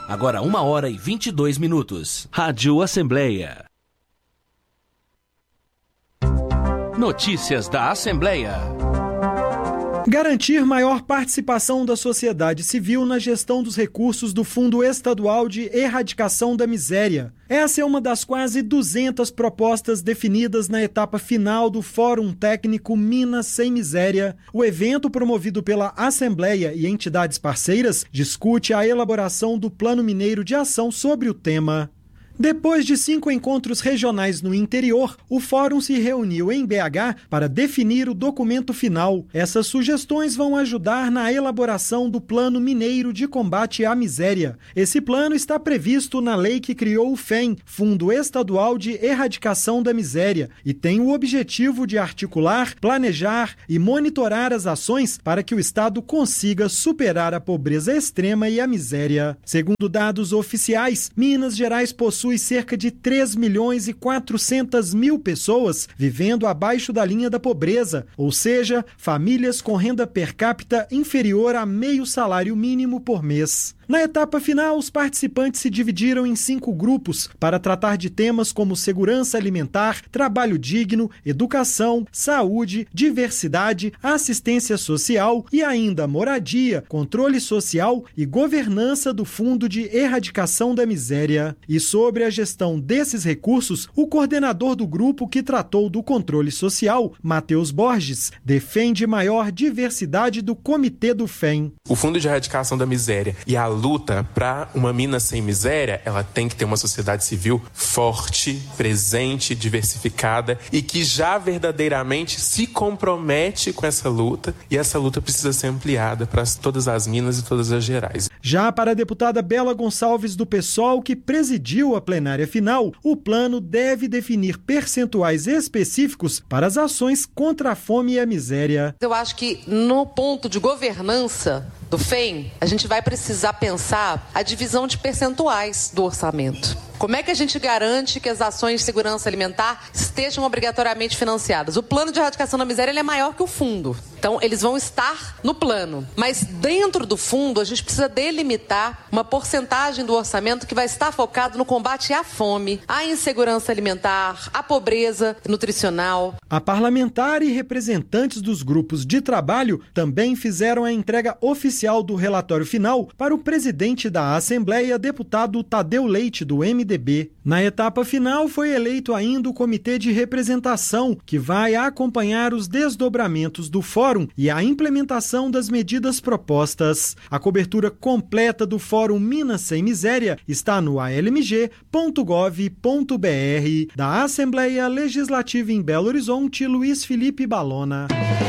Agora 1h22. Rádio Assembleia. Notícias da Assembleia. Garantir maior participação da sociedade civil na gestão dos recursos do Fundo Estadual de Erradicação da Miséria. Essa é uma das quase 200 propostas definidas na etapa final do Fórum Técnico Minas Sem Miséria. O evento, promovido pela Assembleia e entidades parceiras, discute a elaboração do Plano Mineiro de Ação sobre o tema. Depois de 5 encontros regionais no interior, o Fórum se reuniu em BH para definir o documento final. Essas sugestões vão ajudar na elaboração do Plano Mineiro de Combate à Miséria. Esse plano está previsto na lei que criou o FEM, Fundo Estadual de Erradicação da Miséria, e tem o objetivo de articular, planejar e monitorar as ações para que o Estado consiga superar a pobreza extrema e a miséria. Segundo dados oficiais, Minas Gerais possui cerca de 3.400.000 pessoas vivendo abaixo da linha da pobreza, ou seja, famílias com renda per capita inferior a meio salário mínimo por mês. Na etapa final, os participantes se dividiram em 5 grupos para tratar de temas como segurança alimentar, trabalho digno, educação, saúde, diversidade, assistência social e ainda moradia, controle social e governança do Fundo de Erradicação da Miséria. E sobre a gestão desses recursos, o coordenador do grupo que tratou do controle social, Matheus Borges, defende maior diversidade do Comitê do FEM. O Fundo de Erradicação da Miséria e a luta para uma Minas sem miséria, ela tem que ter uma sociedade civil forte, presente, diversificada e que já verdadeiramente se compromete com essa luta, e essa luta precisa ser ampliada para todas as Minas e todas as Gerais. Já para a deputada Bela Gonçalves do PSOL, que presidiu a plenária final, o plano deve definir percentuais específicos para as ações contra a fome e a miséria. Eu acho que no ponto de governança do FEM, a gente vai precisar pensar a divisão de percentuais do orçamento. Como é que a gente garante que as ações de segurança alimentar estejam obrigatoriamente financiadas? O plano de erradicação da miséria ele é maior que o fundo. Então, eles vão estar no plano. Mas dentro do fundo, a gente precisa delimitar uma porcentagem do orçamento que vai estar focado no combate à fome, à insegurança alimentar, à pobreza nutricional. A parlamentar e representantes dos grupos de trabalho também fizeram a entrega oficial do relatório final para o presidente da Assembleia, deputado Tadeu Leite, do MDB. Na etapa final, foi eleito ainda o Comitê de Representação, que vai acompanhar os desdobramentos do Fórum e a implementação das medidas propostas. A cobertura completa do Fórum Minas Sem Miséria está no almg.gov.br. Da Assembleia Legislativa em Belo Horizonte, Luiz Felipe Balona.